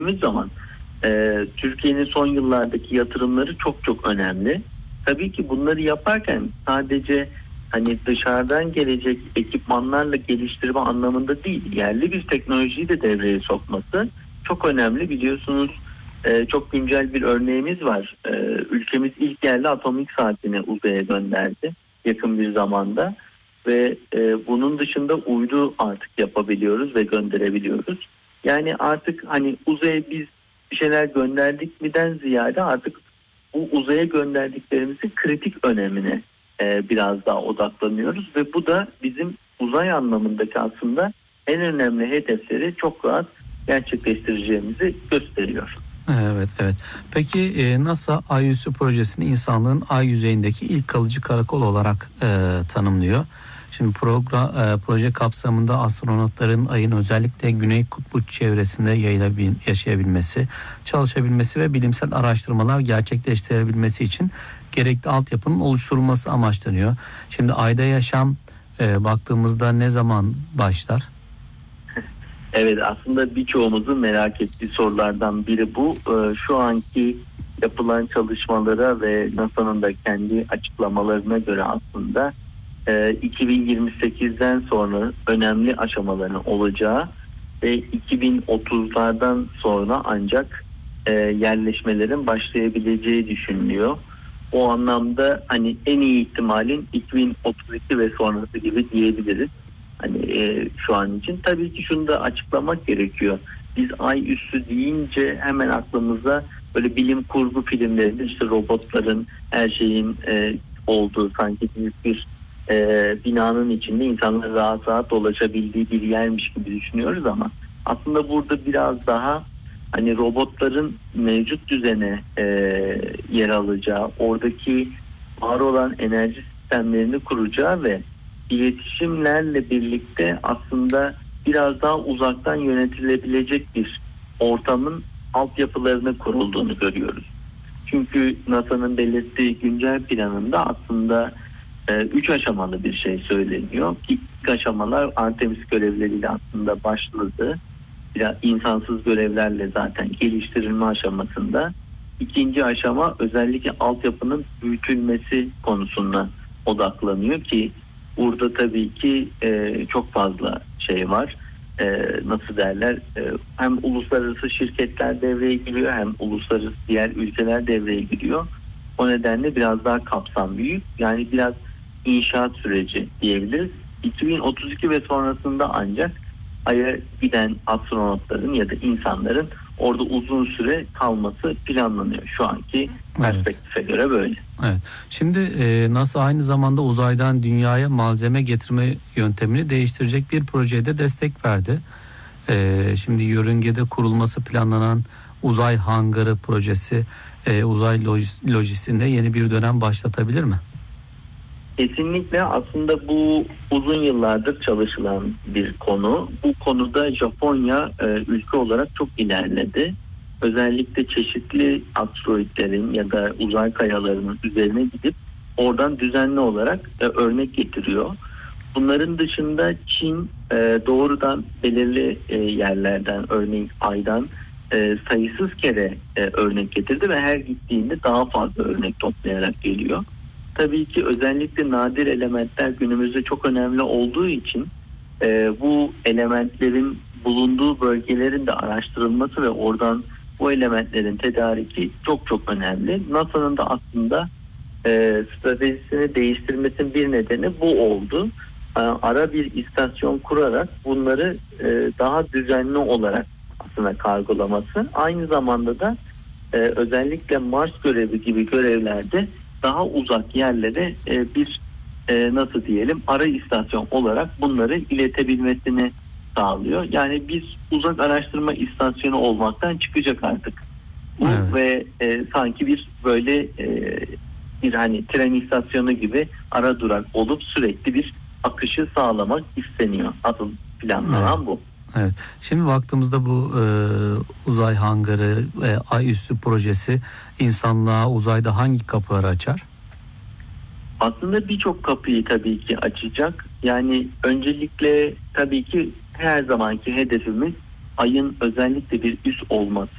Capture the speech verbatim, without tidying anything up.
zaman e, Türkiye'nin son yıllardaki yatırımları çok çok önemli. Tabii ki bunları yaparken sadece hani dışarıdan gelecek ekipmanlarla geliştirme anlamında değil, yerli bir teknolojiyi de devreye sokması çok önemli. Biliyorsunuz e, çok güncel bir örneğimiz var. E, ülkemiz ilk yerli atomik saatini uzaya gönderdi yakın bir zamanda ve e, bunun dışında uydu artık yapabiliyoruz ve gönderebiliyoruz. Yani artık hani uzaya biz bir şeyler gönderdik miden ziyade artık bu uzaya gönderdiklerimizin kritik önemine e, biraz daha odaklanıyoruz ve bu da bizim uzay anlamındaki aslında en önemli hedefleri çok rahat gerçekleştireceğimizi gösteriyor. Evet, evet. Peki e, NASA Ay Üssü projesini insanlığın ay yüzeyindeki ilk kalıcı karakol olarak e, tanımlıyor. Şimdi program, e, proje kapsamında astronotların ayın özellikle Güney Kutbu çevresinde yayılabil, yaşayabilmesi, çalışabilmesi ve bilimsel araştırmalar gerçekleştirebilmesi için gerekli altyapının oluşturulması amaçlanıyor. Şimdi ayda yaşam e, baktığımızda ne zaman başlar? Evet, aslında birçoğumuzun merak ettiği sorulardan biri bu. Ee, şu anki yapılan çalışmalara ve NASA'nın da kendi açıklamalarına göre aslında e, iki bin yirmi sekizden sonra önemli aşamaların olacağı ve iki bin otuzlardan sonra ancak e, yerleşmelerin başlayabileceği düşünülüyor. O anlamda hani en iyi ihtimalin iki bin otuz iki ve sonrası gibi diyebiliriz. Hani e, şu an için tabii ki şunu da açıklamak gerekiyor. Biz ay üssü deyince hemen aklımıza böyle bilim kurgu filmlerinde işte robotların her şeyin e, olduğu sanki büyük bir e, binanın içinde insanların rahat rahat dolaşabildiği bir yermiş gibi düşünüyoruz ama aslında burada biraz daha hani robotların mevcut düzene e, yer alacağı, oradaki var olan enerji sistemlerini kuracağı ve iletişimlerle birlikte aslında biraz daha uzaktan yönetilebilecek bir ortamın altyapılarını kurulduğunu görüyoruz. Çünkü NASA'nın belirttiği güncel planında aslında e, üç aşamalı bir şey söyleniyor. İlk aşamalar Artemis görevleriyle aslında başladı. Biraz insansız görevlerle zaten geliştirilme aşamasında. İkinci aşama özellikle altyapının büyütülmesi konusuna odaklanıyor ki burada tabii ki e, çok fazla şey var. E, nasıl derler? E, hem uluslararası şirketler devreye giriyor hem uluslararası diğer ülkeler devreye giriyor. O nedenle biraz daha kapsam büyük. Yani biraz inşaat süreci diyebiliriz. iki bin otuz iki ve sonrasında ancak Ay'a giden astronotların ya da insanların orada uzun süre kalması planlanıyor. Şu anki perspektife evet. göre böyle. Evet. Şimdi e, NASA aynı zamanda uzaydan dünyaya malzeme getirme yöntemini değiştirecek bir projeye de destek verdi. E, şimdi yörüngede kurulması planlanan uzay hangarı projesi e, uzay lojis- lojistiğinde yeni bir dönem başlatabilir mi? Kesinlikle aslında bu uzun yıllardır çalışılan bir konu. Bu konuda Japonya e, ülke olarak çok ilerledi. Özellikle çeşitli asteroidlerin ya da uzay kayalarının üzerine gidip oradan düzenli olarak e, örnek getiriyor. Bunların dışında Çin e, doğrudan belirli e, yerlerden, örneğin Ay'dan e, sayısız kere e, örnek getirdi ve her gittiğinde daha fazla örnek toplayarak geliyor. Tabii ki özellikle nadir elementler günümüzde çok önemli olduğu için e, bu elementlerin bulunduğu bölgelerin de araştırılması ve oradan bu elementlerin tedariki çok çok önemli. NASA'nın da aslında e, stratejisini değiştirmesinin bir nedeni bu oldu. E, ara bir istasyon kurarak bunları e, daha düzenli olarak aslında kargolaması. Aynı zamanda da e, özellikle Mars görevi gibi görevlerde daha uzak yerlere e, bir e, nasıl diyelim ara istasyon olarak bunları iletebilmesini sağlıyor. Yani biz uzak araştırma istasyonu olmaktan çıkacak artık. Bu evet. ve e, sanki bir böyle e, bir hani tren istasyonu gibi ara durak olup sürekli bir akışı sağlamak isteniyor. Asıl planlanan evet. bu. Evet. Şimdi baktığımızda bu e, uzay hangarı ve ay üssü projesi insanlığa uzayda hangi kapıları açar? Aslında birçok kapıyı tabii ki açacak. Yani öncelikle tabii ki her zamanki hedefimiz Ay'ın özellikle bir üs olması.